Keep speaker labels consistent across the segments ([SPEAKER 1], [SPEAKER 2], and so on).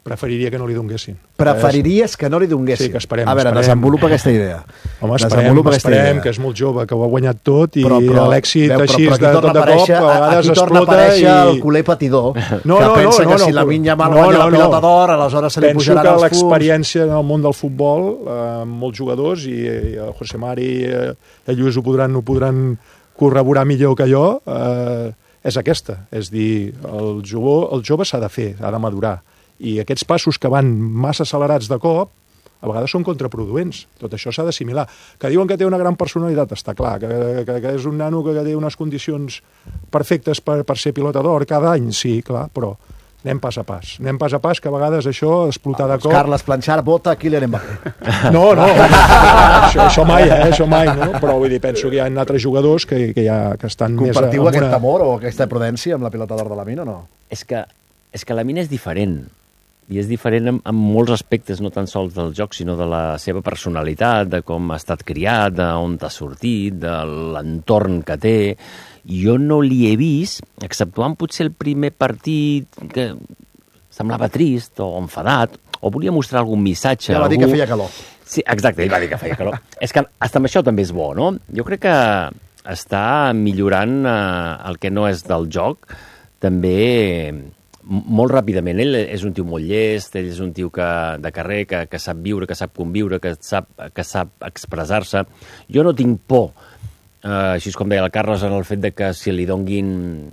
[SPEAKER 1] Preferiria que no li donguessin.
[SPEAKER 2] Preferiries que no li donguessin?
[SPEAKER 1] Sí, que esperem.
[SPEAKER 2] A veure, desenvolupa aquesta idea.
[SPEAKER 1] Home, esperem, que és molt jove, que ho ha guanyat tot, i l'èxit així de tot de cop, a vegades explota.
[SPEAKER 2] Aquí torna a aparèixer el culer patidor, que pensa que si la Lamine Yamal guanya la pilota d'or, aleshores se li pujaran els
[SPEAKER 1] punts. Penso que l'experiència en el món del futbol, molts jugadors, i el José Mari i el Lluís ho podran corroborar millor que jo, és aquesta. És dir, el jove s'ha de fer, ha de madurar. I aquests passos que van massa accelerats de cop, a vegades són contraproduents. Tot això s'ha d'assimilar. Que diuen que té una gran personalitat, està clar, que és un nano que té unes condicions perfectes per ser pilota d'or cada any, sí, clar, però anem pas a pas. Anem pas a pas, que a vegades això, explotar de cop...
[SPEAKER 2] Carles Planchar vota Kylian Mbappé.
[SPEAKER 1] No, això mai, no? Però vull dir, penso que hi ha altres jugadors que estan més...
[SPEAKER 2] Compartiu aquest temor o aquesta prudència amb la pilota d'or de Lamine o no?
[SPEAKER 3] És que Lamine és diferent. I és diferent en molts aspectes, no tan sols del joc, sinó de la seva personalitat, de com ha estat criat, d'on t'ha sortit, de l'entorn que té. Jo no li he vist, exceptuant potser el primer partit que semblava trist o enfadat, o volia mostrar algun missatge.
[SPEAKER 2] Ja va dir que feia calor.
[SPEAKER 3] Sí, exacte, ell va dir que feia calor. És que hasta amb això també és bo, no? Jo crec que està millorant el que no és del joc, també molt ràpidament. Ell és un tio molt llest, ell és un tio de carrer, que sap viure, que sap conviure, que sap expressar-se. Jo no tinc por, així com deia el Carles, en el fet de que si li donguin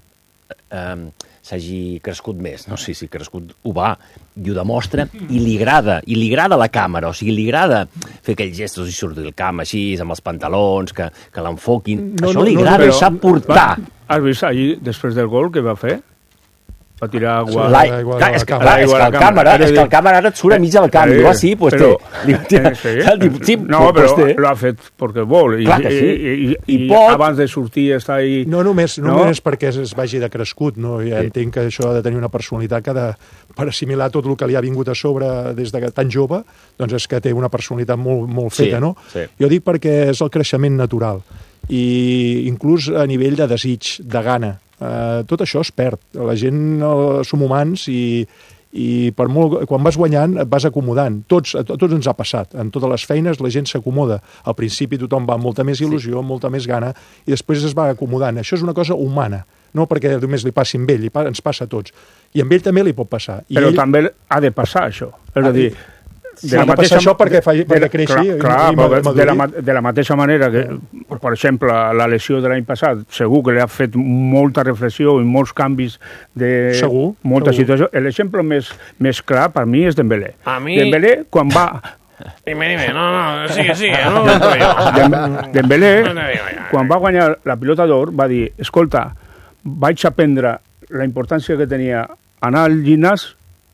[SPEAKER 3] s'hagi crescut més. No sé si crescut ho va, i ho demostra, i li agrada la càmera, o sigui, li agrada fer aquells gestos i sortir del camp així, amb els pantalons, que l'enfoquin. Això li agrada i sap portar.
[SPEAKER 4] Has vist allí, després del gol, què va fer? Va tirar aigua...
[SPEAKER 3] És que el càmera ara et surt a mig del camp. Diu, sí, pues té.
[SPEAKER 4] No, però l'ha fet perquè vol. I abans de sortir està ahí...
[SPEAKER 1] No només perquè es vagi de crescut, no? Ja entenc que això ha de tenir una personalitat que per assimilar tot el que li ha vingut a sobre des de tan jove, doncs és que té una personalitat molt feta, no? Jo dic perquè és el creixement natural. I inclús a nivell de desig, de gana. Tot això es perd. La gent som humans i per molt, quan vas guanyant et vas acomodant. Tots ens ha passat. En totes les feines la gent s'acomoda. Al principi tothom va amb molta més il·lusió, molta més gana, i després es va acomodant. Això és una cosa humana, no perquè només li passi amb ell, ens passa a tots. I amb ell també li pot passar.
[SPEAKER 4] Però també ha de passar això. És a dir,
[SPEAKER 1] ha de passar això perquè creixi i maduri.
[SPEAKER 4] De la mateixa manera que, per exemple, la lesió de l'any passat, segur que li ha fet molta reflexió i molts canvis de molta situació. L'exemple més clar per mi és Dembélé. Dembélé, quan va...
[SPEAKER 5] Dime, sigue, no lo entro jo.
[SPEAKER 4] Dembélé, quan va guanyar la pilota d'or, va dir, escolta, vaig aprendre la importància que tenia anar al gimnàs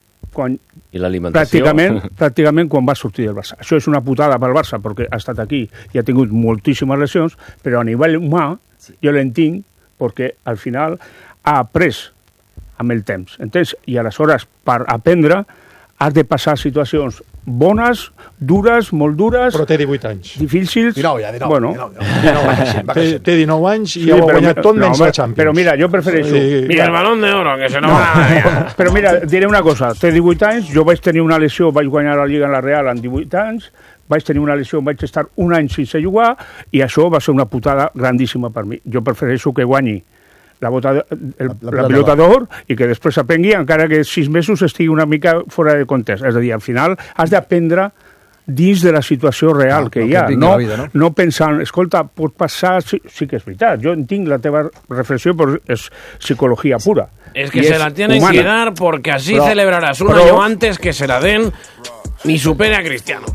[SPEAKER 3] i l'alimentació.
[SPEAKER 4] Pràcticament quan va sortir del Barça. Això és una putada pel Barça, perquè ha estat aquí i ha tingut moltíssimes lesions, però a nivell humà jo l'entenc perquè al final ha après amb el temps. Entens? I aleshores, per aprendre, has de passar situacions bones, dures, molt dures...
[SPEAKER 1] Però té 18 anys.
[SPEAKER 4] Difícils...
[SPEAKER 1] 19 anys. Té 19 anys i ja ho ha guanyat tot menys la Champions.
[SPEAKER 4] Però mira, jo prefereixo...
[SPEAKER 5] Mira, el Balón de Oro, que se no va...
[SPEAKER 4] Però mira, diré una cosa. Té 18 anys, jo vaig tenir una lesió, vaig guanyar la Lliga en la Real amb 18 anys, vaig tenir una lesió, vaig estar un any sense jugar, i això va ser una putada grandíssima per mi. Jo prefereixo que guanyi la pilota d'or i que després aprengui, encara que 6 mesos estigui una mica fora de context. És a dir, al final has d'aprendre dins de la situació real que hi ha. No pensant, escolta, pot passar... Sí que és veritat, jo entenc la teva reflexió, però és psicologia pura.
[SPEAKER 5] Es que se la tienen que dar porque así celebrarás un año antes que se la den ni supere a Cristiano.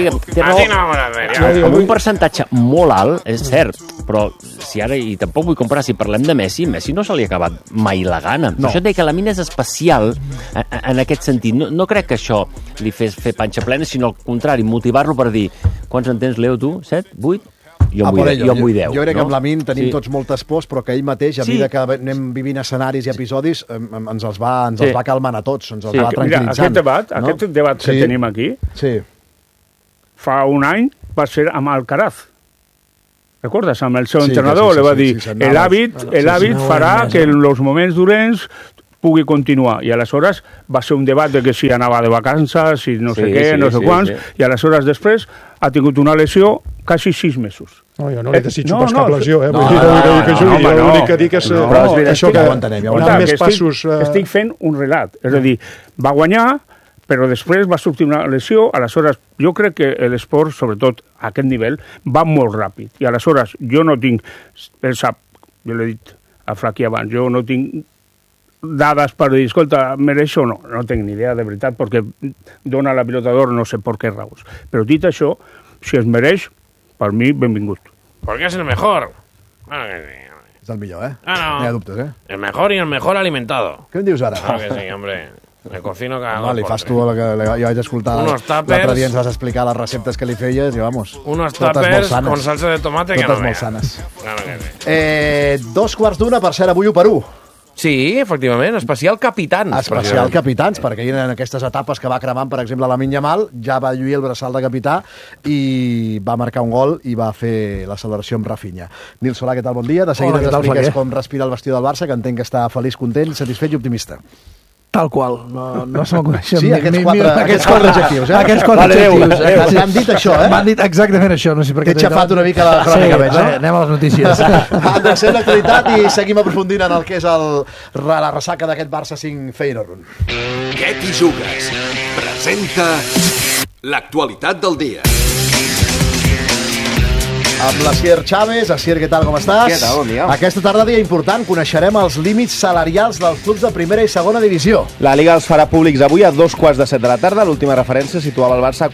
[SPEAKER 3] Amb un percentatge molt alt, és cert, però si ara, i tampoc vull comparar, si parlem de Messi no se li ha acabat mai la gana. Això et deia que Lamine és especial en aquest sentit. No crec que això li fes fer panxa plena, sinó al contrari, motivar-lo per dir, quants en tens, Leo, tu? 7? 8? Jo en vull 10.
[SPEAKER 2] Jo crec que amb Lamine tenim tots moltes pors, però que ell mateix, a mesura que anem vivint escenaris i episodis, ens els va calmant a tots, ens els va tranquil·litzant.
[SPEAKER 4] Aquest debat que tenim aquí, fa un any va ser amb Alcaraz. Recordes? Amb el seu entrenador li va dir, l'hàbit farà que en els moments dolents pugui continuar. I aleshores va ser un debat de que si anava de vacances, si no sé què, no sé quants, i aleshores després ha tingut una lesió quasi 6 mesos.
[SPEAKER 1] No, jo no li desitjo pas cap lesió, l'únic que dic és això que anar més passos...
[SPEAKER 4] Estic fent un relat, és a dir, va guanyar, però després va sortir una lesió, aleshores jo crec que l'esport, sobretot a aquest nivell, va molt ràpid, i aleshores jo no tinc, ell sap, jo l'he dit a Flaqui abans, jo no tinc dades per dir, escolta, mereixo o no, no tinc ni idea de veritat, perquè dona la pilota d'or no sé per què raons, però dit això, si es mereix, per mi, benvingut.
[SPEAKER 5] Porque es el mejor.
[SPEAKER 2] És el millor, eh?
[SPEAKER 5] No
[SPEAKER 2] hi ha dubtes, eh?
[SPEAKER 5] El mejor y el mejor alimentado.
[SPEAKER 2] Què em dius ara?
[SPEAKER 5] Claro que sí, hombre. Me cocino cada
[SPEAKER 2] No, li fas tu el que jo vaig escoltar. L'altre dia ens vas explicar les receptes que li feies i, vamos,
[SPEAKER 5] unos tuppers con salsa de tomate que no
[SPEAKER 2] totes molt sanes.
[SPEAKER 5] Claro que sí.
[SPEAKER 2] 2:15, per cert, avui 1-1.
[SPEAKER 6] Sí, efectivament, especial capitans.
[SPEAKER 2] Especial capitans, perquè en aquestes etapes que va cremant, per exemple, Lamine Yamal, ja va lluir el braçal de capità i va marcar un gol i va fer la celebració amb Rafinha. Nil Solà, què tal? Bon dia. De seguida ens expliques com respira el vestidor del Barça, que entenc que està feliç, content, satisfet i optimista.
[SPEAKER 7] Tal qual, no se m'aconeixen.
[SPEAKER 2] Sí, aquests quatre adjectius, eh?
[SPEAKER 7] Aquests quatre adjectius.
[SPEAKER 2] M'han dit això, eh?
[SPEAKER 7] M'han dit exactament això, no sé per què.
[SPEAKER 2] T'he xafat una mica la crònica, veig, no?
[SPEAKER 7] Anem a les notícies.
[SPEAKER 2] Endrecem l'actualitat i seguim aprofundint en el que és la ressaca d'aquest Barça 5 Feyenoord.
[SPEAKER 8] Què t'hi jugues? Presenta l'actualitat del dia.
[SPEAKER 2] Amb l'Asier Chávez. Asier, què tal, com estàs?
[SPEAKER 9] Què tal, bon dia.
[SPEAKER 2] Aquesta tarda, dia important, coneixerem els límits salarials dels clubs de primera i segona divisió.
[SPEAKER 9] La Liga els farà públics avui a 7:15 de la tarda. L'última referència situava el Barça a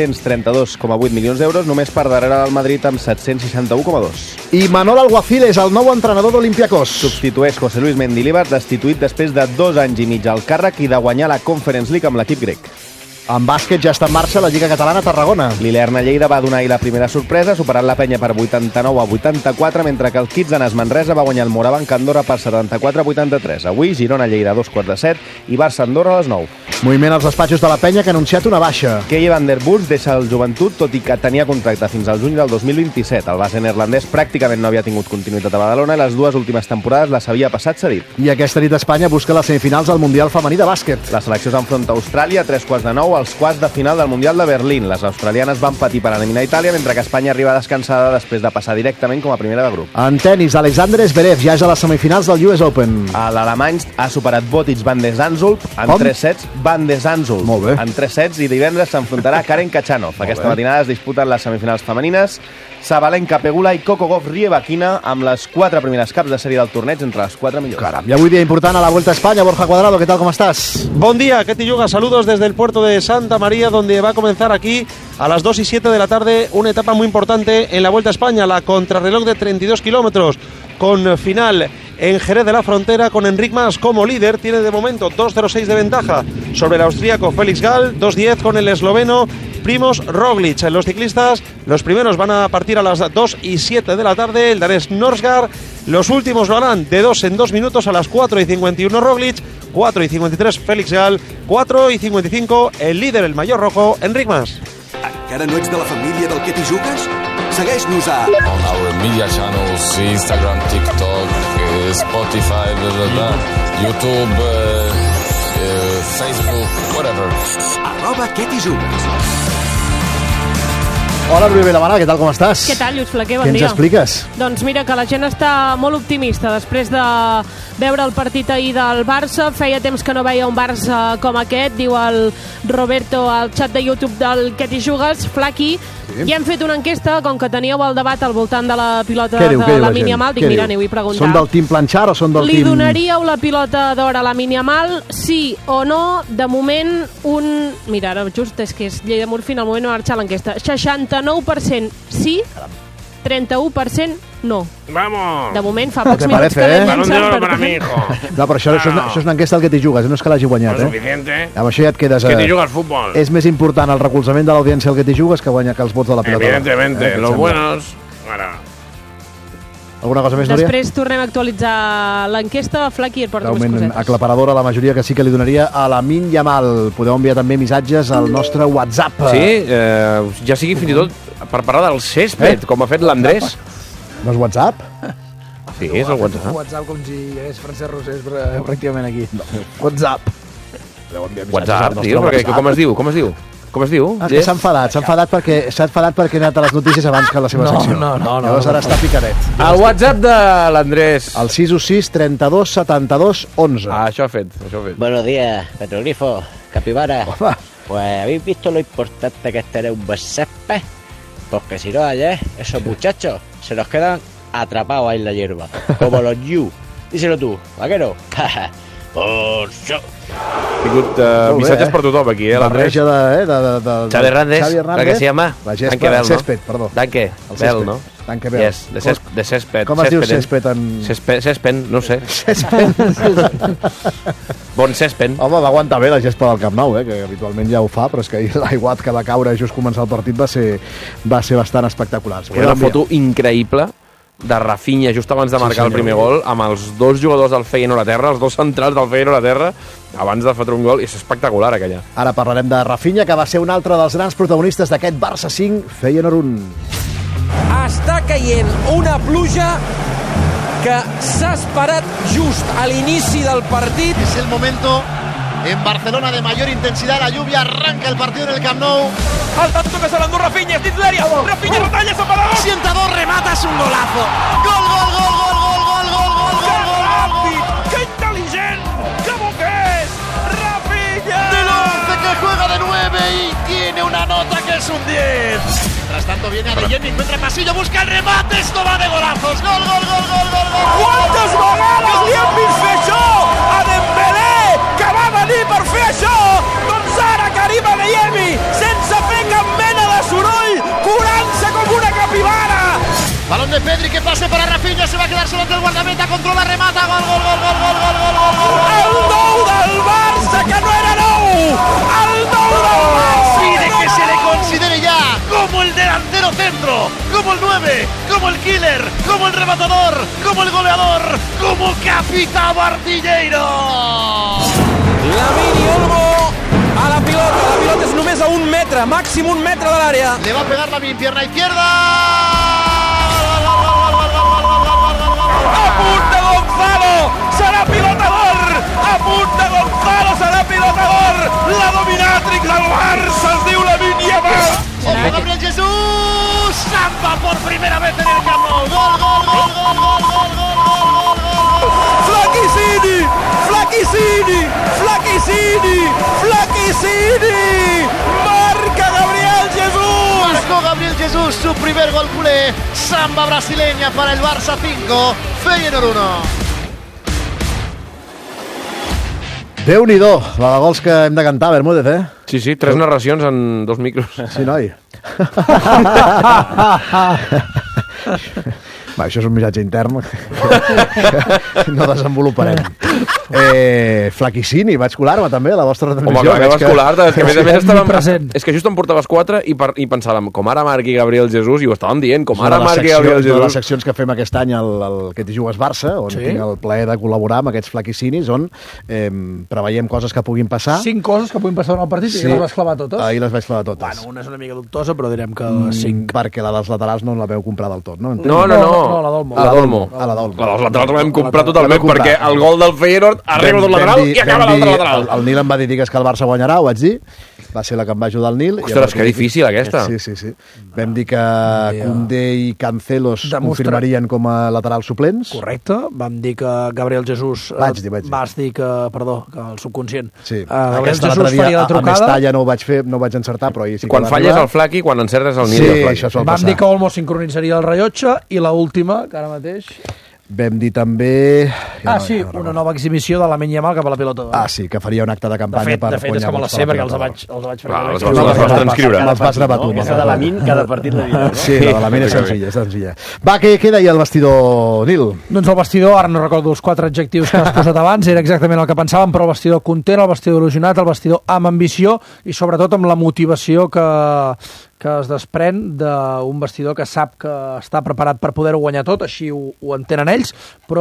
[SPEAKER 9] 432,8 milions d'euros, només per darrere del Madrid amb 761,2.
[SPEAKER 2] I Manol Alguacil és el nou entrenador d'Olympiacos.
[SPEAKER 9] Substitueix José Luis Mendilibar, destituït després de 2 anys i mig al càrrec i de guanyar la Conference League amb l'equip grec.
[SPEAKER 2] En bàsquet ja està en marxa la Lliga Catalana a Tarragona.
[SPEAKER 9] L'Ilerna Lleida va donar ahir la primera sorpresa, superant la Penya per 89-84, mentre que el Kitsanes Manresa va guanyar el Morabanc Andorra per 74-83. Avui, Girona Lleida a 2:15 i Barça Andorra a les 9.
[SPEAKER 2] Moviment als despatxos de la Penya, que ha anunciat una baixa.
[SPEAKER 9] Keye van der Burs deixa el Joventut, tot i que tenia contracte fins al juny del 2027. El base neerlandès pràcticament no havia tingut continuïtat a Badalona i les dues últimes temporades les havia passat cedit.
[SPEAKER 2] I aquesta nit Espanya busca les semifinals del Mundial Femení de Bàsquet.
[SPEAKER 9] La selecció s'enfronta a Austràlia a 3:15 als quarts de final del Mundial de Berlín. Les australianes van patir per eliminar Itàlia, mentre que Espanya arriba descansada després de passar directament com a primera de grup.
[SPEAKER 2] En tenis, Alexander Zverev ja és a les semifinals del US Open.
[SPEAKER 9] L'alemany ha superat Botic Van de Zandschulp en 3 sets. Van de Zandschulp.
[SPEAKER 2] Molt bé.
[SPEAKER 9] En 3 sets i divendres s'enfrontarà a Karen Khachanov. Aquesta matinada es disputen les semifinals femenines. Sabalenka, Pegula i Coco Gauff Rievaquina amb les 4 primeres caps de sèrie del torneig entre les 4 millors.
[SPEAKER 2] Caram, i avui dia important a la Vuelta a España. Borja Cuadrado, ¿qué tal? ¿Cómo estás?
[SPEAKER 10] Buen día, Ketty Yuga. Saludos desde el puerto de Santa María, donde va a comenzar aquí a las 2:07 de la tarde una etapa muy importante en la Vuelta a España, la contrarreloj de 32 kilómetros, con final en Jerez de la Frontera, con Enric Mas como líder. Tiene de momento 2:06 de ventaja sobre el austríaco Félix Gall, 2:10 con el esloveno Primož Roglic. Los ciclistas, los primeros van a partir a las 2:07 de la tarde, el danés Norsgaard. Los últimos lo harán de 2 en 2 minutos a las 4:51 Roglic, 4:53 Félix Gall, 4:55 el líder, el maillot rojo, Enric Mas.
[SPEAKER 8] Encara no ets de la família del Què t'hi jugues? Segueix-nos a...
[SPEAKER 11] On our media channels, Instagram, TikTok, Spotify, YouTube, Facebook, whatever.
[SPEAKER 8] @Què t'hi jugues.
[SPEAKER 2] Hola, Rubí Vilamanal, què tal, com estàs?
[SPEAKER 12] Què tal, Lluís Flaquer, bon
[SPEAKER 2] dia. Què ens expliques?
[SPEAKER 12] Doncs mira, que la gent està molt optimista després de veure el partit ahir del Barça. Feia temps que no veia un Barça com aquest, diu el Roberto al xat de YouTube del Què t'hi jugues, Flaqui. Sí. I hem fet una enquesta, com que teníeu el debat al voltant de la pilota de Lamine Yamal. Dic, mira, aneu-hi a preguntar.
[SPEAKER 2] Són del team Planchar o són del team...
[SPEAKER 12] Li donaríeu la pilota d'or a Lamine Yamal, sí o no? De moment, mira, ara just és que és llei de morfina, al moment de marxar l'enquesta. 69% sí, 31% no.
[SPEAKER 5] Vamos.
[SPEAKER 12] De moment, fa pocs minuts que l'hem llançat.
[SPEAKER 5] Para mi, hijo.
[SPEAKER 2] No, però això és una enquesta al que t'hi jugues, no és que l'hagi guanyat,
[SPEAKER 5] no és suficiente.
[SPEAKER 2] Amb això ja et quedes...
[SPEAKER 5] Que t'hi jugues al futbol.
[SPEAKER 2] És més important el recolzament de l'audiència al que t'hi jugues que guanyar que els vots de la pilota.
[SPEAKER 5] Evidentemente, los buenos...
[SPEAKER 2] Alguna cosa més, Núria?
[SPEAKER 12] Després tornem a actualitzar l'enquesta. Flaqui, et porto més cosetes.
[SPEAKER 2] Aclaparadora la majoria que sí que li donaria a Lamine Yamal. Podeu enviar també missatges al nostre WhatsApp.
[SPEAKER 6] Sí, ja sigui fins i tot per parlar del césped, com ha fet l'Andrés.
[SPEAKER 2] No és WhatsApp?
[SPEAKER 6] Sí, és el WhatsApp.
[SPEAKER 7] WhatsApp com si hi hagués Francesc Rosés pràcticament aquí. WhatsApp.
[SPEAKER 6] WhatsApp, tio, perquè com es diu? Com es diu?
[SPEAKER 2] Que s'ha enfadat perquè he anat a les notícies abans que a la seva secció.
[SPEAKER 7] No.
[SPEAKER 2] Llavors ara està picadet.
[SPEAKER 6] El WhatsApp de l'Andrés.
[SPEAKER 2] El 616 32 72 11.
[SPEAKER 6] Ah, això ha fet.
[SPEAKER 13] Buenos días, Petroglifo, Capibara.
[SPEAKER 2] Opa.
[SPEAKER 13] Pues habéis visto lo importante que es tener un buen césped, porque si no ayer esos muchachos se nos quedan atrapados ahí en la hierba, como los Yu. Díselo tú, vaquero. Xavi
[SPEAKER 6] Missatges per tothom aquí, l'Andrés.
[SPEAKER 2] Xavi
[SPEAKER 6] Hernández, que se llama
[SPEAKER 2] Danke Bell,
[SPEAKER 6] Césped,
[SPEAKER 2] perdó.
[SPEAKER 6] Danke Bell, no?
[SPEAKER 2] Danke Bell.
[SPEAKER 6] Yes, de césped.
[SPEAKER 2] Com es diu césped en...
[SPEAKER 6] Césped, no sé.
[SPEAKER 2] Césped.
[SPEAKER 6] Bon césped.
[SPEAKER 2] Home, va aguantar bé la gespa del Camp Nou, que habitualment ja ho fa, però és que ahir l'aiguat que va caure just començar el partit va ser bastant espectacular.
[SPEAKER 6] Una foto increïble de Rafinha just abans de marcar el primer gol, amb els dos jugadors del Feyenoord a terra, els dos centrals del Feyenoord a terra, abans de fotre un gol, i és espectacular aquella.
[SPEAKER 2] Ara parlarem de Rafinha, que va ser un altre dels grans protagonistes d'aquest Barça 5, Feyenoord 1.
[SPEAKER 14] Està caient una pluja que s'ha esperat just a l'inici del partit.
[SPEAKER 15] És el momento en Barcelona de mayor intensidad, la lluvia arranca el partido en el Camp Nou.
[SPEAKER 14] Al tanto que se l'endú Rafinha, és dins l'àrea, Rafinha retalla, s'aparador!
[SPEAKER 15] Sientador, remata, es un golazo. Gol, gol, gol, gol, gol, gol, gol, gol,
[SPEAKER 14] que ràpid, que intel·ligent, que bo que és, Rafinha!
[SPEAKER 15] Del 11 que juega de 9 y tiene una nota que es un 10. Mientras tanto viene Adeyemi, encuentra pasillo, busca el remate, esto va de golazos. Gol, gol, gol, gol, gol, gol.
[SPEAKER 14] Quantes vegades li hem vist fer això a Dembélé, que va venir per fer això? Doncs ara Karim Adeyemi, sense fer cap mena de soroll, curant-se com una capibara.
[SPEAKER 15] Balón de Pedri, que pase para Rafinha, se va a quedar solo ante el guardameta, controla, remata, gol, gol, gol, gol, gol, gol, gol, gol, gol.
[SPEAKER 14] El nou del Barça, que no era nou! El nou del Barça!
[SPEAKER 15] Pide que se le considere ya como el delantero centro, como el 9, como el killer, como el rematador, como el goleador, como capitán artillero.
[SPEAKER 14] Lamine Olmo a la pilota és només a 1 metre, màxim 1 metre de l'àrea.
[SPEAKER 15] Le va a pegar Lamine, pierna izquierda.
[SPEAKER 14] A punt de Gonzalo, serà pilotador! A punt de Gonzalo, serà pilotador! La dominatrix del Barça es diu Lamine Yamal.
[SPEAKER 15] ¡Ojo, Gabriel Jesús! ¡Samba por primera vez en el Camp Nou! ¡Gol, gol, gol, gol, gol, gol, gol, gol, gol!
[SPEAKER 14] Flaquicini! Flaquicini! Flaquicini! Flaquicini! Marca Gabriel Jesús!
[SPEAKER 15] Marcó Gabriel Jesús su primer gol culé. Samba brasileña para el Barça 5, Feyenoord 1.
[SPEAKER 2] Déu-n'hi-do, la de gols que hem de cantar, Bermúdez,
[SPEAKER 6] Sí, 3 narracions en 2 micros.
[SPEAKER 2] Sí, noi. Va, això és un missatge intern no desenvoluparem. Flaquicini, vaig colar-me també a la vostra transmissió.
[SPEAKER 6] Home, que vas colar-te, és que a més a més estàvem... És que just em portaves 4 i pensàvem, com ara marqui Gabriel Jesús, i ho estàvem dient, com ara marqui Gabriel Jesús.
[SPEAKER 2] Una de les seccions que fem aquest any al Que t'hi jugues Barça, on tinc el plaer de col·laborar amb aquests flaquicinis, on preveiem coses que puguin passar.
[SPEAKER 7] 5 coses que puguin passar en el partit i les vas clavar totes?
[SPEAKER 2] Ahir les vaig clavar totes.
[SPEAKER 7] Bueno, una és una mica dubtosa, però direm que 5.
[SPEAKER 2] Perquè la dels laterals no la veu comprar del tot, no?
[SPEAKER 6] No, la
[SPEAKER 2] Dolmo.
[SPEAKER 6] La dels laterals la vam comprar totalment, perquè el gol del Feyenoord arriba del lateral i acaba l'altre lateral.
[SPEAKER 2] El Nil em va dir, digues que el Barça guanyarà, ho vaig dir. Va ser la que em va ajudar el Nil.
[SPEAKER 6] Ostres, que difícil aquesta.
[SPEAKER 2] Sí. Vam dir que Koundé i Cancelos confirmarien com a laterals suplents.
[SPEAKER 7] Correcte. Vam dir que Gabriel Jesús...
[SPEAKER 2] Vaig dir.
[SPEAKER 7] Vas dir que, perdó, que el subconscient.
[SPEAKER 2] Sí.
[SPEAKER 7] Gabriel Jesús faria la trucada.
[SPEAKER 2] A Mestalla no ho vaig fer, no ho vaig encertar, però ahir sí que
[SPEAKER 6] quan falles el Flaqui, quan encertes el Nil.
[SPEAKER 2] Sí, això sol passar.
[SPEAKER 7] Vam dir que Olmo sincronitzaria el rellotge i l'última, que ara mateix...
[SPEAKER 2] Vam dir també...
[SPEAKER 7] una nova exhibició de Lamine Yamal cap a la pilota.
[SPEAKER 2] Sí, que faria un acte de campanya per guanyar.
[SPEAKER 7] De fet, és com la sé, perquè els vaig fer.
[SPEAKER 6] Els vas transcriure.
[SPEAKER 2] Els vas gravar tu.
[SPEAKER 3] Aquesta de Lamine, cada partit la diu.
[SPEAKER 2] Sí, la de Lamine és senzilla. Va, què deia el vestidor, Nil?
[SPEAKER 7] Doncs el vestidor, ara no recordo els 4 adjectius que has posat abans, era exactament el que pensàvem, però el vestidor content, el vestidor il·lusionat, el vestidor amb ambició i sobretot amb la motivació que es desprèn d'un vestidor que sap que està preparat per poder-ho guanyar tot, així ho entenen ells, però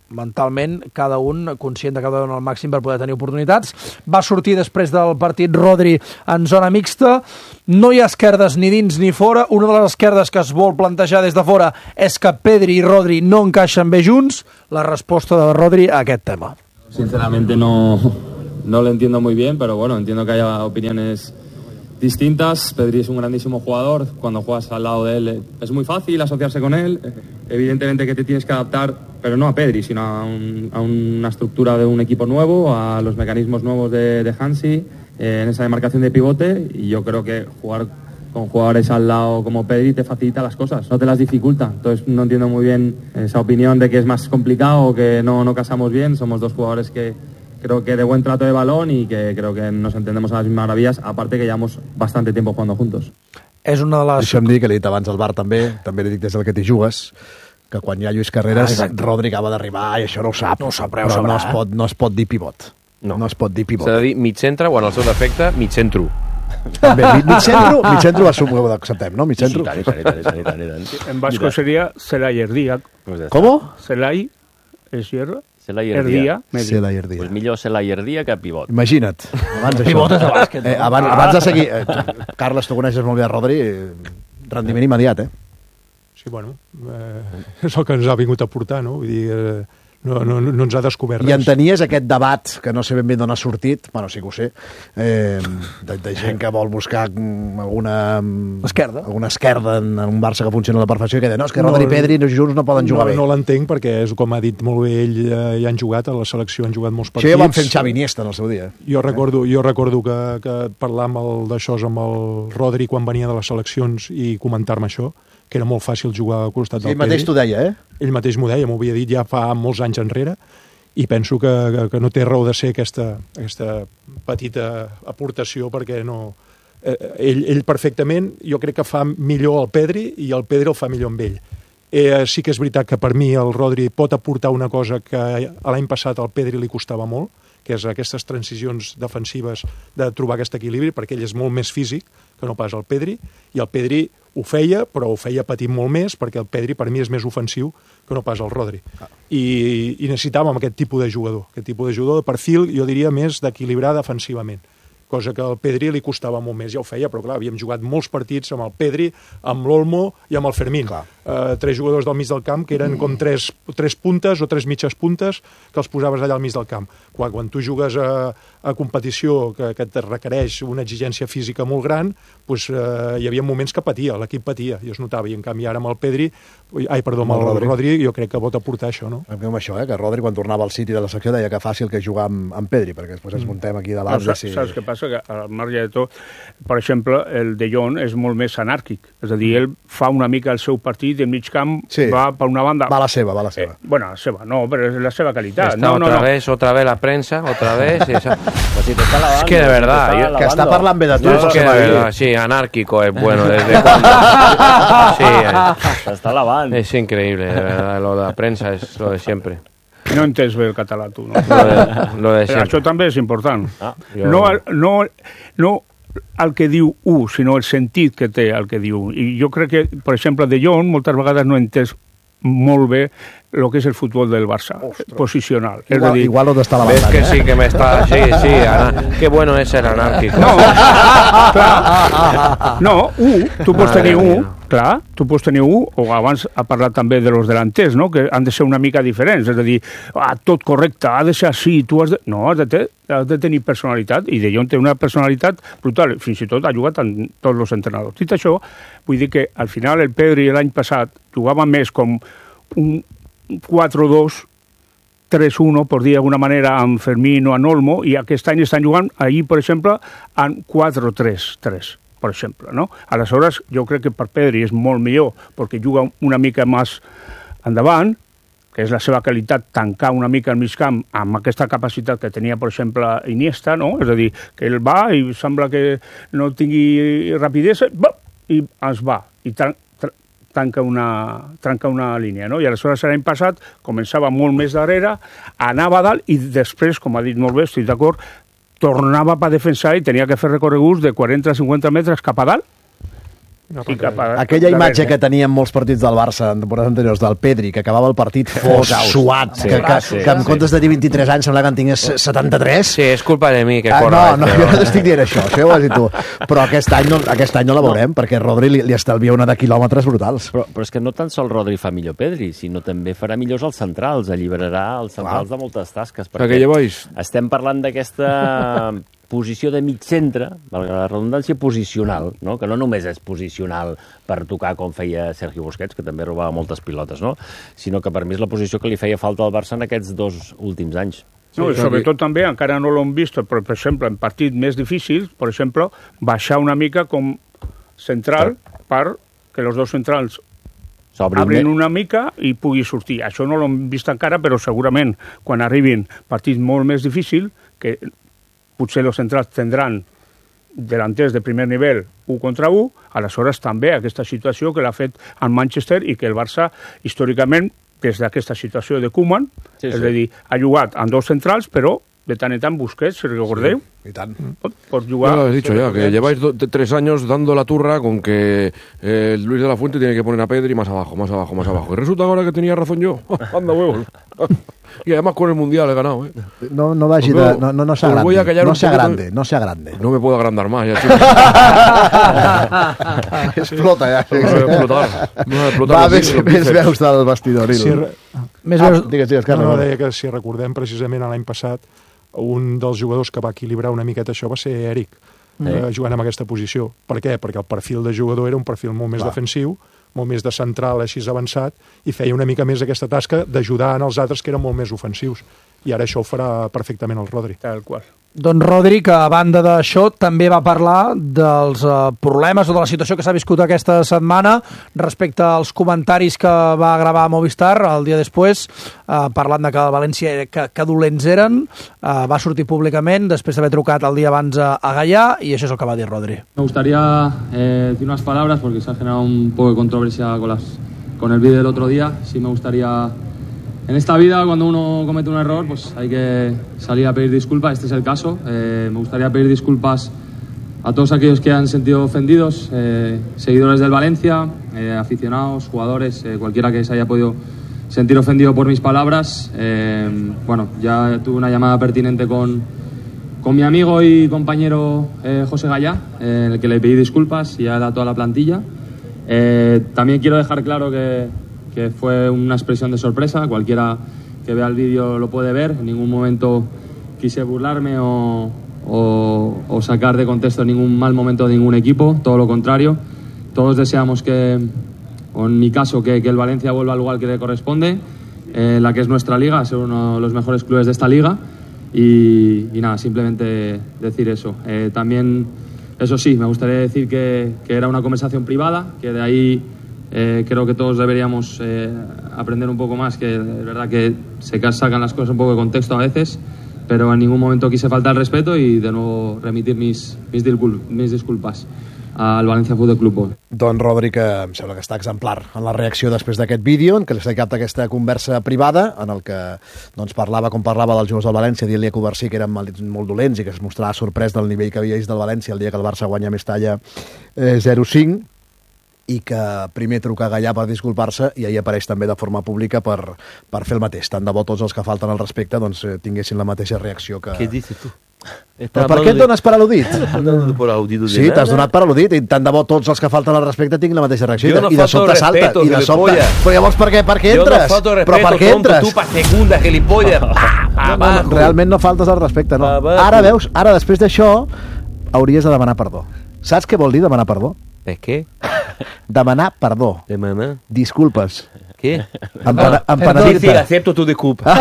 [SPEAKER 7] mentalment, cada un conscient de cada un al màxim per poder tenir oportunitats. Va sortir després del partit Rodri en zona mixta. No hi ha esquerdes ni dins ni fora. Una de les esquerdes que es vol plantejar des de fora és que Pedri i Rodri no encaixen bé junts. La resposta de Rodri a aquest tema.
[SPEAKER 16] Sinceramente no lo entiendo muy bien, pero bueno, entiendo que haya opiniones distintas. Pedri es un grandísimo jugador. Cuando juegas al lado de él es muy fácil asociarse con él. Evidentemente que te tienes que adaptar, pero no a Pedri, sino a una estructura de un equipo nuevo, a los mecanismos nuevos de Hansi, en esa demarcación de pivote. Y yo creo que jugar con jugadores al lado como Pedri te facilita las cosas, no te las dificulta. Entonces no entiendo muy bien esa opinión de que es más complicado o que no casamos bien. Somos dos jugadores que creo que de buen trato de balón y que creo que nos entendemos a las mismas maravillas, aparte que llevamos bastante tiempo jugando juntos.
[SPEAKER 7] És una de les...
[SPEAKER 2] Deixa'm dir, que l'he dit abans al bar també li dic des del que t'hi jugues, que quan hi ha Lluís Carreras, Rodri acaba d'arribar i això no ho sap.
[SPEAKER 7] No ho sap,
[SPEAKER 2] però no es pot dir pivot. No es pot dir pivot.
[SPEAKER 6] S'ha de dir mig centre o en el seu defecte mig centro.
[SPEAKER 2] També, mig centro ho acceptem, no? Mig centro.
[SPEAKER 3] I tant.
[SPEAKER 4] En vasco sería Celay Erdía.
[SPEAKER 2] ¿Cómo?
[SPEAKER 4] Celay es hierro.
[SPEAKER 3] Celay Erdía.
[SPEAKER 2] Celay Erdía.
[SPEAKER 3] Pues millor Celay Erdía que pivot.
[SPEAKER 2] Imagina't.
[SPEAKER 7] Pivot és de bàsquet.
[SPEAKER 2] Abans de seguir... Carles, tu coneixes molt bé a Rodri. Rendiment immediat,
[SPEAKER 1] Sí, bueno, és el que ens ha vingut a portar, no? Vull dir, no ens ha descobert res.
[SPEAKER 2] I entenies aquest debat, que no sé ben bé d'on ha sortit, bueno, sí que ho sé, de gent que vol buscar alguna esquerda en un Barça que funciona a la perfecció i que deia, no, és que Rodri i Pedri junts no poden jugar bé.
[SPEAKER 1] No l'entenc perquè, com ha dit molt bé ell, ja han jugat, a la selecció han jugat molts partits.
[SPEAKER 2] Això ja ho van fer amb Xavi Iniesta en el seu dia.
[SPEAKER 1] Jo recordo que parlar d'això amb el Rodri quan venia de les seleccions i comentar-me això, que era molt fàcil jugar al costat del Pedri.
[SPEAKER 2] Ell mateix t'ho deia,
[SPEAKER 1] Ell mateix m'ho deia, m'ho havia dit ja fa molts anys enrere, i penso que no té raó de ser aquesta petita aportació, perquè no... Ell perfectament, jo crec que fa millor el Pedri, i el Pedri el fa millor amb ell. Sí que és veritat que per mi el Rodri pot aportar una cosa que l'any passat al Pedri li costava molt, que és aquestes transicions defensives de trobar aquest equilibri, perquè ell és molt més físic que no pas el Pedri, i el Pedri ho feia, però ho feia patint molt més, perquè el Pedri per mi és més ofensiu que no pas el Rodri. I necessitàvem aquest tipus de jugador, de perfil, jo diria, més d'equilibrar defensivament, cosa que al Pedri li costava molt més, ja ho feia, però clar, havíem jugat molts partits amb el Pedri, amb l'Olmo i amb el Fermín. Tres jugadors del mig del camp que eren com tres puntes o tres mitges puntes que els posaves allà al mig del camp. Quan tu jugues a competició que et requereix una exigència física molt gran, hi havia moments que patia, l'equip patia, i es notava, i en canvi ara amb el Pedri, amb el Rodri, jo crec que pot aportar això, no?
[SPEAKER 2] Amb això, que Rodri quan tornava al City de la secció deia que fàcil que jugar amb Pedri, perquè després ens muntem aquí davant.
[SPEAKER 4] Saps què passa? Que al marge de tot, per exemple, el De Jong és molt més anàrquic, és a dir, ell fa una mica el seu partit i el mig camp va per una banda...
[SPEAKER 2] Va a la seva.
[SPEAKER 4] Bueno, la seva, no, però és la seva qualitat.
[SPEAKER 6] Otra vez la prensa, otra vez...
[SPEAKER 3] Pues si te está lavando,
[SPEAKER 6] es que de verdad...
[SPEAKER 2] Que està parlant bé de tu.
[SPEAKER 6] Es que de verdad, sí, anárquico es bueno. ¿Desde cuándo?
[SPEAKER 3] Se está lavando.
[SPEAKER 6] Es increíble, de verdad, lo de la prensa es lo de siempre.
[SPEAKER 4] No entens bé el català, tu, no?
[SPEAKER 6] Lo de siempre.
[SPEAKER 4] Això també és important. No el que diu sinó el sentit que té el que diu. I jo crec que, per exemple, De Jong moltes vegades no entès molt bé el que és el futbol del Barça, posicional.
[SPEAKER 2] Igual no t'està la
[SPEAKER 6] ves que sí, que m'està... Sí, qué bueno es ser anárquico.
[SPEAKER 4] No, clar. No, tu pots tenir clar, tu pots tenir o abans ha parlat també de los delanters, no?, que han de ser una mica diferents, és a dir, tot correcte, ha de ser així, tu has de... No, has de tenir personalitat, i De Jong té una personalitat brutal, fins i tot ha jugat en tots els entrenadors. Dit això, vull dir que al final el Pedri l'any passat jugava més com un 4-2, 3-1, per dir d'alguna manera, amb Fermín o amb Olmo, i aquest any estan jugant, ahir, per exemple, en 4-3-3, per exemple, no? Aleshores, jo crec que per Pedri és molt millor, perquè juga una mica més endavant, que és la seva qualitat, tancar una mica el mig camp amb aquesta capacitat que tenia, per exemple, Iniesta, no? És a dir, que ell va i sembla que no tingui rapidesa, i es va, i tanca una línia, no? I aleshores l'any passat començava molt més darrere, anava a dalt i després, com ha dit molt bé, estic d'acord, tornava per defensar i tenia que fer recorreguts de 40-50 metres cap a dalt
[SPEAKER 2] Aquella imatge que teníem molts partits del Barça en temporades anteriors del Pedri, que acabava el partit suat, que en comptes de dir 23 anys sembla que en tingués 73.
[SPEAKER 6] Sí, és culpa de mi que corre.
[SPEAKER 2] No, jo no t'estic dient això ja ho has dit tu. Però aquest any no la veurem, perquè Rodri li estalvia una de quilòmetres brutals.
[SPEAKER 3] Però és que no tan sol Rodri fa millor Pedri, sinó també farà millors els centrals, alliberarà els centrals de moltes tasques.
[SPEAKER 6] Perquè
[SPEAKER 3] estem parlant d'aquesta posició de mig centre, la redundància posicional, no? Que no només és posicional per tocar com feia Sergi Busquets, que també robava moltes pilotes, no? Sinó que per mi és la posició que li feia falta al Barça en aquests 2 últims anys.
[SPEAKER 4] No, i sobretot també, encara no l'hem vist, però per exemple, en partits més difícils, per exemple, baixar una mica com central per que els dos centrals obrin una mica i pugui sortir. Això no l'hem vist encara, però segurament quan arribin partits molt més difícils, que potser els centrals tindran delanters de primer nivell 1 contra 1, aleshores també aquesta situació que l'ha fet el Manchester i que el Barça històricament, des d'aquesta situació de Koeman, és a dir, ha jugat amb 2 centrals, però de tant en tant Busquets, si recordeu.
[SPEAKER 2] I tant.
[SPEAKER 4] Pots jugar...
[SPEAKER 6] Ya lo has dicho ya, que lleváis 3 años dando la turra con que Luis de la Fuente tiene que poner a Pedri más abajo. Y resulta ahora que tenía razón yo. Anda huevos. Y además con el Mundial he ganado, ¿eh?
[SPEAKER 2] No se agrande.
[SPEAKER 6] No me puedo agrandar más, ya, chicos.
[SPEAKER 2] Explota, ja.
[SPEAKER 6] No explotar.
[SPEAKER 2] Va, més veus del vestidor.
[SPEAKER 1] Digues, Carles. No, deia que si recordem precisament l'any passat, un dels jugadors que va equilibrar una miqueta això va ser Eric, jugant en aquesta posició. Per què? Perquè el perfil de jugador era un perfil molt més defensiu, molt més de central així avançat, i feia una mica més aquesta tasca d'ajudar en els altres que eren molt més ofensius. I ara això ho farà perfectament el Rodri.
[SPEAKER 4] Tal qual.
[SPEAKER 7] Doncs Rodri, que a banda d'això també va parlar dels problemes o de la situació que s'ha viscut aquesta setmana respecte als comentaris que va gravar Movistar el dia després, parlant de que el València que dolents eren, va sortir públicament després d'haver trucat el dia abans a Gallà, i això és el que va dir Rodri.
[SPEAKER 16] Me gustaría decir unas palabras porque se ha generado un poco de controversia con el vídeo del otro día. Sí me gustaría... En esta vida, cuando uno comete un error, pues hay que salir a pedir disculpas. Este es el caso. Me gustaría pedir disculpas a todos aquellos que han sentido ofendidos, seguidores del Valencia, aficionados, jugadores, cualquiera que se haya podido sentir ofendido por mis palabras. Bueno, ya tuve una llamada pertinente con mi amigo y compañero José Gallá, en el que le pedí disculpas y a toda la plantilla. También quiero dejar claro que fue una expresión de sorpresa. Cualquiera que vea el vídeo lo puede ver. En ningún momento quise burlarme o sacar de contexto ningún mal momento de ningún equipo, todo lo contrario. Todos deseamos o en mi caso, que el Valencia vuelva al lugar que le corresponde, la que es nuestra liga, ser uno de los mejores clubes de esta liga, y nada, simplemente decir eso. También, eso sí, me gustaría decir que era una conversación privada, que de ahí creo que todos deberíamos aprender un poco más, que es verdad que se sacan las cosas un poco de contexto a veces, pero en ningún momento quise faltar el respeto y de nuevo remitir mis disculpas al València Futbol Club.
[SPEAKER 2] Don Rodri, que em sembla que està exemplar en la reacció després d'aquest vídeo, en què li s'ha cap d'aquesta conversa privada, en el que doncs, parlava com parlava dels jugadors del València, dient-li a Covarsí que eren molt dolents i que es mostrava sorprès del nivell que havia vist del València el dia que el Barça guanya Mestalla 0-5, i que primer truca a Gallà per disculpar-se i ahir apareix també de forma pública per fer el mateix. Tant de bo tots els que falten al respecte doncs, tinguessin la mateixa reacció que...
[SPEAKER 17] Què dices tu?
[SPEAKER 2] Però per què et dones per al·ludit? Sí, t'has donat per al·ludit i tant de bo tots els que falten al respecte tinguin la mateixa reacció. I de sobte salta, i de sobte... Però llavors per què entres? Però per què entres?
[SPEAKER 17] Tu per segunda, gilipollas.
[SPEAKER 2] Realment no faltes al respecte, no. Ara veus, ara després d'això hauries de demanar perdó. Saps què vol dir demanar perdó?
[SPEAKER 17] Per què?
[SPEAKER 2] Demanar perdó.
[SPEAKER 17] Demanar?
[SPEAKER 2] Disculpes.
[SPEAKER 17] Què?
[SPEAKER 2] Empenedir-te.
[SPEAKER 17] Sí, acepto tu disculpa.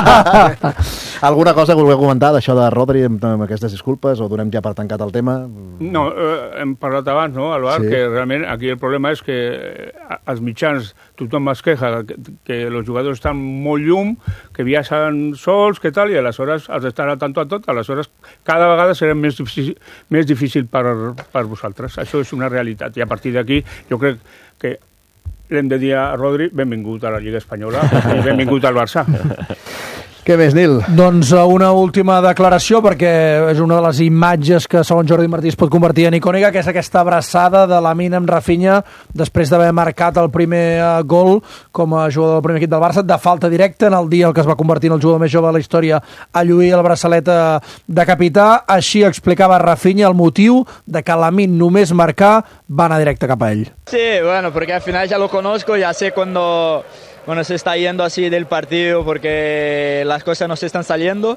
[SPEAKER 2] Alguna cosa que voleu comentar d'això de Rodri amb aquestes disculpes o donem ja per tancat el tema?
[SPEAKER 4] No, hem parlat abans, no, Alvar, que realment aquí el problema és que als mitjans tothom es queja que els jugadors estan molt llum, que viatgen sols, que tal, i aleshores els estan al tanto a tot, aleshores cada vegada serà més difícil per vosaltres. Això és una realitat, i a partir d'aquí jo crec que l'hem de dir a Rodri, benvingut a la Lliga Espanyola i benvingut al Barça.
[SPEAKER 2] Què més, Nil?
[SPEAKER 7] Doncs una última declaració, perquè és una de les imatges que, segons Jordi Martí, es pot convertir en icònica, que és aquesta abraçada de Lamine amb Rafinha després d'haver marcat el primer gol com a jugador del primer equip del Barça, de falta directa, en el dia en el que es va convertir en el jugador més jove de la història a lluir el braçalet de capità. Així explicava Rafinha el motiu de que Lamine només marcar va anar directe cap a ell.
[SPEAKER 18] Sí, bueno, porque al final ya lo conozco, ya sé cuando se está yendo así del partido porque las cosas no se están saliendo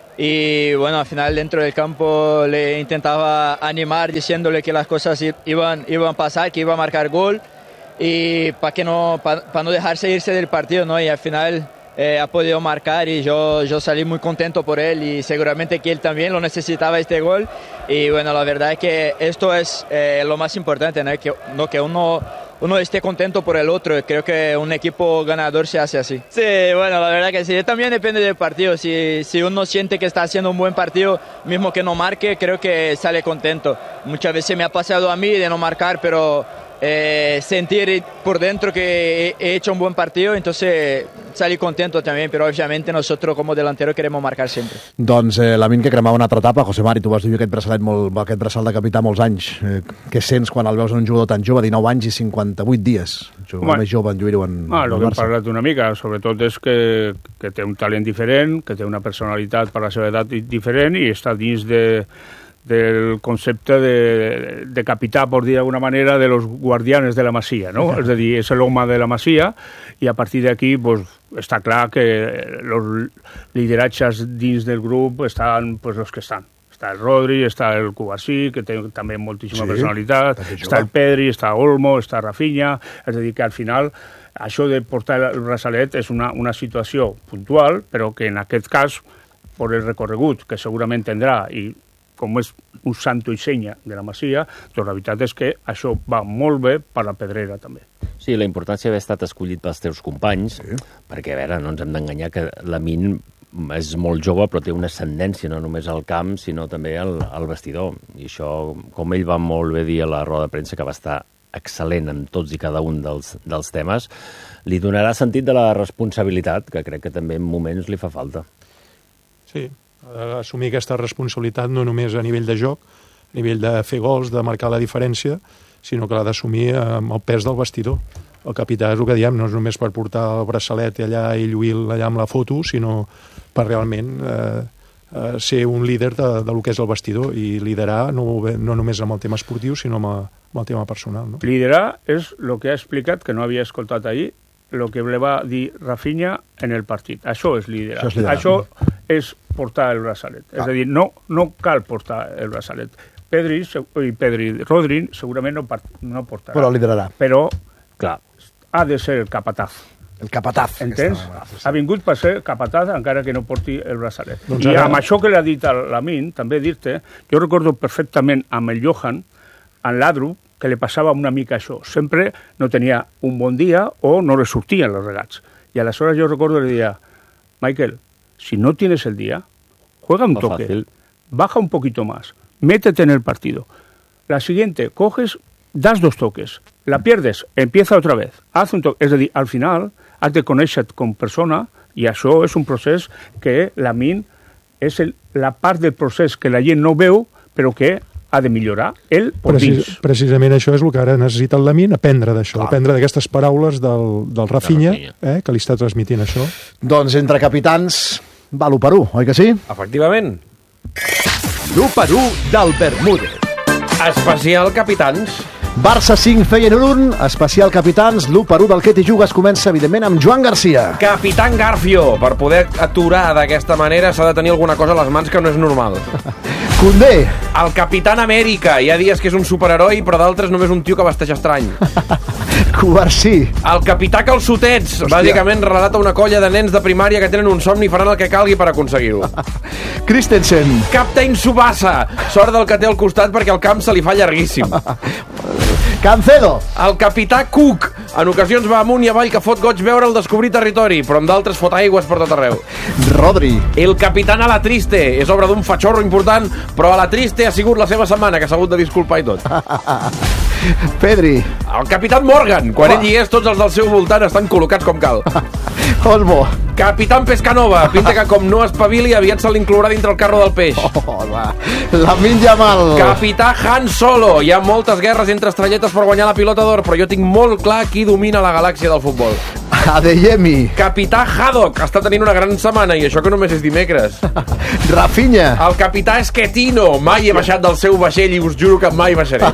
[SPEAKER 18] y bueno, al final dentro del campo le intentaba animar diciéndole que las cosas iban a pasar, que iba a marcar gol y para no dejarse irse del partido, ¿no? Y al final ha podido marcar y yo salí muy contento por él y seguramente que él también lo necesitaba este gol y bueno, la verdad es que esto es lo más importante, ¿no? Que uno esté contento por el otro. Creo que un equipo ganador se hace así. Sí, bueno, la verdad que sí. También depende del partido. Si uno siente que está haciendo un buen partido, mismo que no marque, creo que sale contento. Muchas veces me ha pasado a mí de no marcar, pero sentir por dentro que he hecho un buen partido, entonces salí contento también, pero obviamente nosotros como delantero queremos marcar siempre.
[SPEAKER 2] Doncs Lamine, que cremava una altra etapa. José Mari, tu vas viure aquest braçal de capità molts anys. Què sents quan el veus en un jugador tan jove, 19 anys i 58 dies? El jugador més jove en lluir-ho en el
[SPEAKER 4] el que hem
[SPEAKER 2] Barça.
[SPEAKER 4] parlat una mica, sobretot és que té un talent diferent, que té una personalitat per la seva edat diferent i està dins del concepte de capità, por dir d'alguna manera, de los guardianes de la Masia, no? És a dir, és l'home de la Masia i a partir d'aquí pues, està clar que els lideratges dins del grup estan pues, els que estan. Està el Rodri, està el Cubarsí, que té també moltíssima personalitat, està el Pedri, està Olmo, està Rafinha, és a dir, que al final això de portar el braçalet és una situació puntual, però que en aquest cas, per el recorregut que segurament tindrà i com és un santo i senya de la Masia, doncs la veritat és que això va molt bé per la Pedrera també.
[SPEAKER 3] Sí, la importància d'haver estat escollit pels teus companys, perquè, a veure, no ens hem d'enganyar que Lamine és molt jove, però té una ascendència no només al camp, sinó també al vestidor. I això, com ell va molt bé dir a la roda de premsa, que va estar excel·lent en tots i cada un dels temes, li donarà sentit de la responsabilitat, que crec que també en moments li fa falta.
[SPEAKER 1] Sí, assumir aquesta responsabilitat no només a nivell de joc, a nivell de fer gols, de marcar la diferència, sinó que l'ha d'assumir amb el pes del vestidor. El capità és el que diem, no és només per portar el braçalet allà i lluir allà amb la foto, sinó per realment ser un líder del que és el vestidor i liderar no només amb el tema esportiu, sinó amb el tema personal. No?
[SPEAKER 4] Liderar és el que ha explicat, que no havia escoltat ahir, el que li va dir Rafinha en el partit. Això és liderar. Això és portar el braçalet. És a dir, no cal portar el braçalet. Rodri segurament no portarà.
[SPEAKER 2] Però liderarà.
[SPEAKER 4] Però, clar, ha de ser el capataz.
[SPEAKER 2] El capataz.
[SPEAKER 4] Entens? Ha vingut per ser capataz encara que no porti el braçalet. Doncs I amb això que l'ha dit a Lamine, també dir-te, jo recordo perfectament amb el Johan, en l'Adru, que li passava una mica això. Sempre no tenia un bon dia o no li sortien els regats. I aleshores jo recordo que li deia, Michael, si no tienes el día, juega un toque, baja un poquito más, métete en el partido. La siguiente, coges, das 2 toques, la pierdes, empieza otra vez, haz un toque. És a dir, al final, has de conèixer com persona i això és un procés que Lamine és la part del procés que la gent no veu, però que ha de millorar ell per dins.
[SPEAKER 1] Precisament això és el que ara necessita el Lamine, aprendre d'això, aprendre d'aquestes paraules del Rafinha, que li està transmitint això.
[SPEAKER 2] Doncs entre capitans va l'1-1, oi que sí?
[SPEAKER 17] Efectivament.
[SPEAKER 2] L'1-1 del Bermúdez.
[SPEAKER 17] Especial capitans.
[SPEAKER 2] Barça 5, Feyenoord 1, especial capitans, l'1-1 del Què t'hi jugues comença, evidentment, amb Joan Garcia.
[SPEAKER 17] Capitán Garfio. Per poder aturar d'aquesta manera s'ha de tenir alguna cosa a les mans que no és normal.
[SPEAKER 2] Condé.
[SPEAKER 17] El Capitán Amèrica. Hi ha dies que és un superheroi, però d'altres només un tio que vesteix estrany.
[SPEAKER 2] Cubarsí.
[SPEAKER 17] El Capità Calçotets. Bàsicament relata una colla de nens de primària que tenen un somni i faran el que calgui per aconseguir-ho.
[SPEAKER 2] Christensen.
[SPEAKER 17] Captain Subasa. Sort del que té al costat perquè el camp se li fa llarguíssim.
[SPEAKER 2] Cancedo.
[SPEAKER 17] El Capità Cook. En ocasions va amunt i avall que fot goig veure'l descobrir territori, però amb d'altres fot aigües per tot arreu.
[SPEAKER 2] Rodri.
[SPEAKER 17] El Capitán a la Triste. És obra d'un fatxorro important, però a la Triste ha sigut la seva setmana, que s'ha hagut de disculpar i tot.
[SPEAKER 2] Pedri.
[SPEAKER 17] El Capitán Morgan. Quan ell hi és, tots els del seu voltant estan col·locats com cal.
[SPEAKER 2] Olmo.
[SPEAKER 17] Capitán Pescanova. Pinta que com no espavili, aviat se l'inclourà dintre el carro del peix.
[SPEAKER 2] Lamine Yamal.
[SPEAKER 17] Capità Han Solo. Hi ha moltes guerres entre estrelletes per guanyar la pilota d'or, però jo tinc molt clar qui domina la galàxia del futbol.
[SPEAKER 2] Adeyemi.
[SPEAKER 17] Capità Haddock. Està tenint una gran setmana, i això que només és dimecres.
[SPEAKER 2] Rafinha.
[SPEAKER 17] El capità Schettino. Mai he baixat del seu vaixell i us juro que mai baixaré.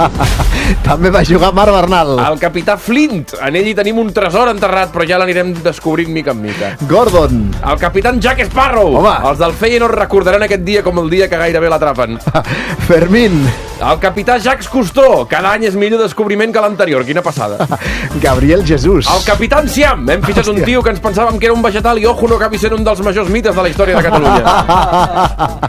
[SPEAKER 2] També va jugar Marc Bernal.
[SPEAKER 17] El capità Flint. En ell hi tenim un tresor enterrat, però ja l'anirem descobrint mica en mica.
[SPEAKER 2] Gordon.
[SPEAKER 17] El capitán Jack Sparrow.
[SPEAKER 2] Home.
[SPEAKER 17] Els del Feyenoord recordaran aquest dia com el dia que gairebé l'atrapen.
[SPEAKER 2] Fermín.
[SPEAKER 17] El capità Jacques Cousteau. Cada any és millor descobriment que l'anterior. Quina passada.
[SPEAKER 2] Gabriel Jesús.
[SPEAKER 17] El capitán Siam. Hem fitxat un tio que ens pensàvem que era un vegetal i ojo, no acabi sent un dels majors mites de la història de Catalunya.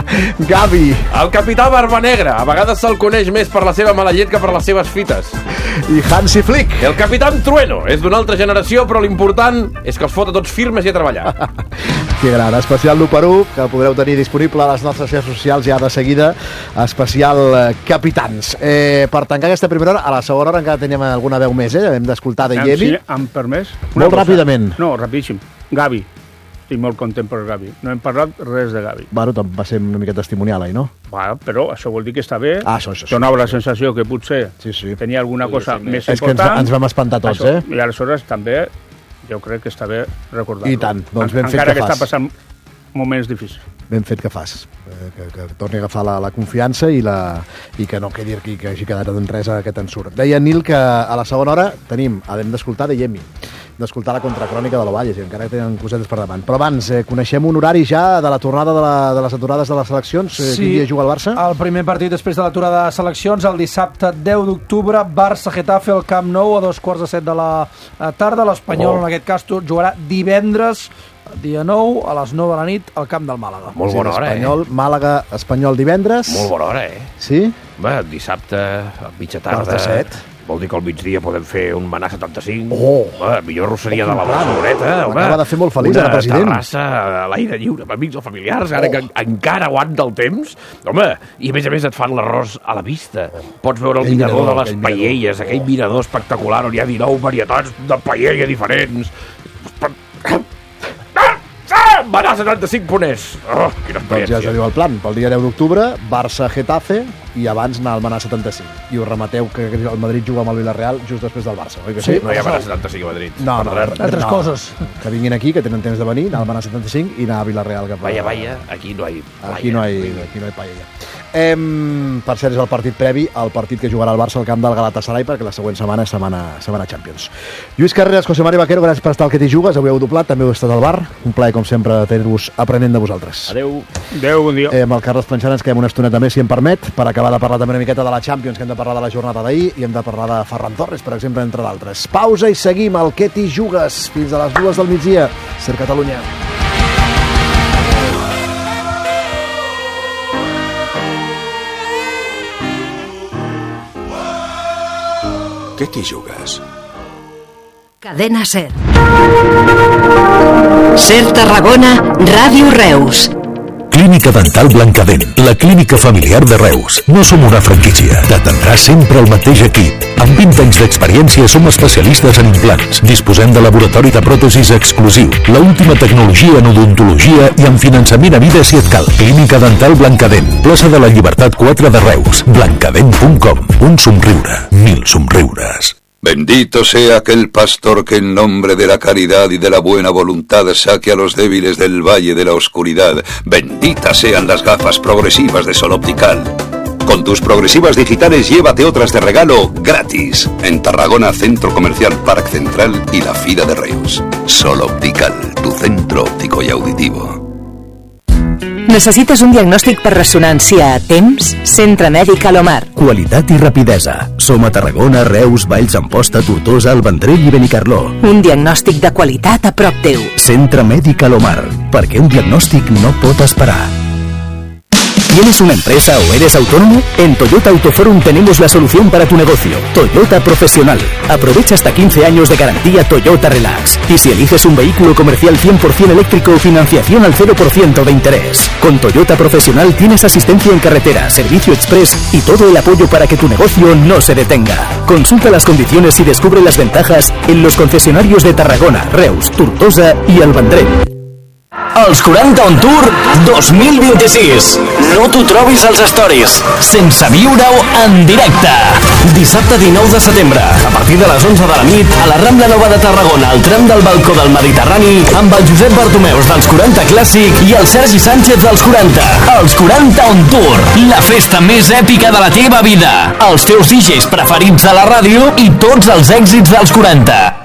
[SPEAKER 2] Gavi.
[SPEAKER 17] El capità Barba Negra. A vegades se'l coneix més per la seva mala llet que per les seves fites.
[SPEAKER 2] I Hansi Flick.
[SPEAKER 17] El capitán Trueno. És d'una altra generació, però l'important és que els fota tots firmes i a treballar.
[SPEAKER 2] Que gran. Especial l'1x1, que podreu tenir disponible a les nostres xarxes socials ja de seguida. Especial Capitans. Per tancar aquesta primera hora, a la segona hora encara teníem alguna veu més, Hem d'escoltar de Yemi.
[SPEAKER 4] Sí, amb permès.
[SPEAKER 2] Molt ràpidament.
[SPEAKER 4] No, rapidíssim. Gavi. Estic molt content per Gavi. No hem parlat res de Gavi.
[SPEAKER 2] Bueno, va ser una mica testimonial, no?
[SPEAKER 4] Però això vol dir que està bé.
[SPEAKER 2] Això.
[SPEAKER 4] Donava la sensació que potser tenia alguna cosa més important.
[SPEAKER 2] És que ens vam espantar tots,
[SPEAKER 4] I aleshores també jo crec que està bé recordar-lo.
[SPEAKER 2] I tant, doncs ben fet
[SPEAKER 4] encara
[SPEAKER 2] que
[SPEAKER 4] està
[SPEAKER 2] fas.
[SPEAKER 4] passant moments difícils.
[SPEAKER 2] Ben fet que fas. Que torni a agafar la confiança i que no quedi aquí, que hagi quedat en res aquest ensurt. Deia Nil que a la segona hora hem d'escoltar de Yemi, d'escoltar la contracrònica de l'Ovalles, i encara tenen cosetes per davant. Però abans, coneixem un horari ja de la tornada de les aturades de les seleccions. Quin dia juga el Barça?
[SPEAKER 7] El primer partit després de l'aturada de seleccions, el dissabte 10 d'octubre, Barça-Getafe al Camp Nou a 2:15 de la tarda. L'Espanyol, en aquest cas, jugarà divendres, dia 9, a les 9 de la nit, al camp del Màlaga.
[SPEAKER 17] Molt bona hora,
[SPEAKER 2] Espanyol, Màlaga, Espanyol divendres.
[SPEAKER 17] Molt bona hora,
[SPEAKER 2] Sí?
[SPEAKER 17] Bé, dissabte, a mitja tarda.
[SPEAKER 2] Quarts de 7.
[SPEAKER 17] Vol dir que al migdia podem fer un Manà 75. Millor rosseria de la Barceloneta.
[SPEAKER 2] Acaba de fer molt feliç el president.
[SPEAKER 17] Una terrassa a l'aire lliure, amb amics o familiars, ara que encara aguanta el temps. Home, i a més et fan l'arròs a la vista. Pots veure el mirador de les paelles, aquell mirador espectacular on hi ha 19 varietats de paella diferents. Manà 75 poners. Quina experiència.
[SPEAKER 2] Doncs ja sabeu el plan. Pel dia 10 d'octubre, Barça-Getafe, i abans anar al Manà 75. I us remeteu que el Madrid juga amb el Villarreal just després del Barça, oi que sí?
[SPEAKER 17] No hi ha Manà 75 a Madrid.
[SPEAKER 2] No,
[SPEAKER 7] altres coses.
[SPEAKER 2] Que vinguin aquí, que tenen temps de venir, anar al Manà 75 i anar a Villarreal.
[SPEAKER 17] Vaya, aquí no hay paella.
[SPEAKER 2] Aquí no hay paella. Per cert, és el partit previ al partit que jugarà el Barça al camp del Galatasaray, perquè la següent setmana és setmana Champions. Lluís Carreras, José Mari Vaquero, gràcies per estar al Que t'hi jugues. Avui heu doblat, també heu estat al bar. Un plaer, com sempre, tenir-vos aprenent de vosaltres.
[SPEAKER 3] Adéu.
[SPEAKER 4] Adéu, bon dia.
[SPEAKER 2] Amb el Carles Planxant ens quedem una estoneta més, si em permet, per acabar de parlar també una miqueta de la Champions, que hem de parlar de la jornada d'ahir i hem de parlar de Ferran Torres, per exemple, entre d'altres. Pausa i seguim al Que t'hi jugues fins a les 2 del migdia. Ser Catalunya.
[SPEAKER 8] Què t'hi jugues?
[SPEAKER 19] Cadena Ser. Ser Tarragona, Ràdio Reus.
[SPEAKER 20] Clínica Dental Blancadent, la clínica familiar de Reus. No som una franquícia. T'atendrà sempre el mateix equip. Amb 20 anys d'experiència som especialistes en implants. Disposem de laboratori de pròtesis exclusiu, la última tecnologia en odontologia i en finançament a vida si et cal. Clínica Dental Blancadent, plaça de la Llibertat 4 de Reus. Blancadent.com. Un somriure, 1000 somriures.
[SPEAKER 21] Bendito sea aquel pastor que en nombre de la caridad y de la buena voluntad saque a los débiles del valle de la oscuridad. Benditas sean las gafas progresivas de Sol Optical. Con tus progresivas digitales llévate otras de regalo gratis. En Tarragona, Centro Comercial Parc Central y la Fira de Reus. Sol Optical, tu centro óptico y auditivo.
[SPEAKER 19] Necessites un diagnòstic per ressonància a temps? Centre Mèdic Alomar.
[SPEAKER 20] Qualitat i rapidesa. Som a Tarragona, Reus, Valls, Amposta, Tortosa, el Vendrell i Benicarló.
[SPEAKER 19] Un diagnòstic de qualitat a prop teu.
[SPEAKER 20] Centre Mèdic Alomar. Perquè un diagnòstic no pot esperar.
[SPEAKER 9] ¿Tienes una empresa o eres autónomo? En Toyota Autoforum tenemos la solución para tu negocio. Toyota Profesional. Aprovecha hasta 15 años de garantía Toyota Relax. Y si eliges un vehículo comercial 100% eléctrico, financiación al 0% de interés. Con Toyota Profesional tienes asistencia en carretera, servicio express y todo el apoyo para que tu negocio no se detenga. Consulta las condiciones y descubre las ventajas en los concesionarios de Tarragona, Reus, Tortosa i el Vendrell.
[SPEAKER 22] Els 40 on Tour 2026. No t'ho trobis als stories, sense viure-ho en directe. Dissabte 19 de setembre, a partir de les 11 de la nit, a la Rambla Nova de Tarragona, al tram del Balcó del Mediterrani, amb el Josep Bartomeus dels 40 Clàssic i el Sergi Sánchez dels 40. Els 40 on Tour, la festa més èpica de la teva vida. Els teus DJs preferits de la ràdio i tots els èxits dels 40.